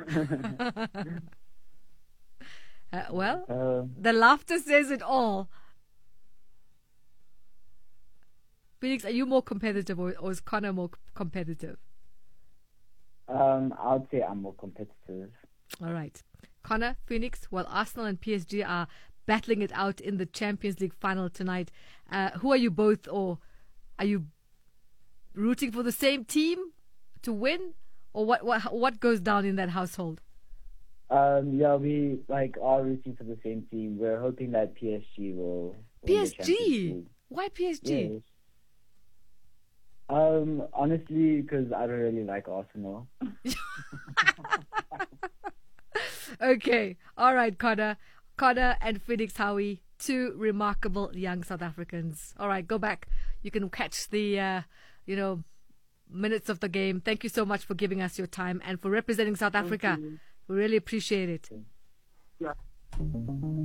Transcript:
The laughter says it all. Phoenix, are you more competitive or is Connor more competitive? I would say I'm more competitive. All right. Connor, Phoenix, while Arsenal and PSG are battling it out in the Champions League final tonight, who are you both, or are you rooting for the same team to win? Or what goes down in that household? Yeah, we are rooting for the same team. We're hoping that PSG will win the Champions PSG? League. Why PSG? Yes. Honestly, because I don't really like Arsenal. Okay. All right, Connor. Connor and Phoenix Howie, two remarkable young South Africans. All right, go back. You can catch the, minutes of the game. Thank you so much for giving us your time and for representing South Africa. We really appreciate it. Yeah.